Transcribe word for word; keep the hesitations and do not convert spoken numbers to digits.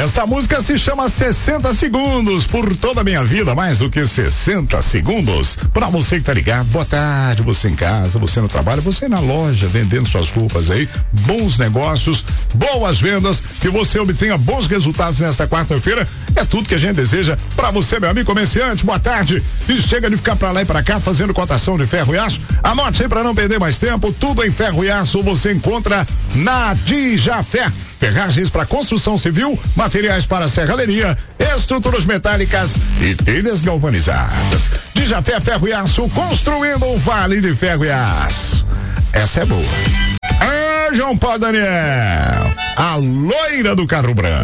Essa música se chama sessenta segundos, por toda a minha vida, mais do que sessenta segundos. Pra você que tá ligado, boa tarde, você em casa, você no trabalho, você na loja, vendendo suas roupas aí, bons negócios, boas vendas, que você obtenha bons resultados nesta quarta-feira, é tudo que a gente deseja pra você, meu amigo comerciante, boa tarde, e chega de ficar pra lá e pra cá fazendo cotação de ferro e aço, anote aí pra não perder mais tempo, tudo em ferro e aço você encontra na Dijafé. Ferragens para construção civil, materiais para serralheria, estruturas metálicas e telhas galvanizadas. Dijafé Ferro e Aço, construindo um vale de ferro e aço. Essa é boa. Ah, João Paulo Daniel, a loira do carro branco.